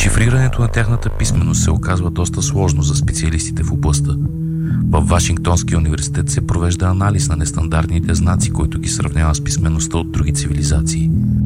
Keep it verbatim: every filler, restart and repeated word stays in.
Дешифрирането на тяхната писменост се оказва доста сложно за специалистите в областта. В Вашингтонския университет се провежда анализ на нестандартните знаци, който ги сравнява с писмеността от други цивилизации.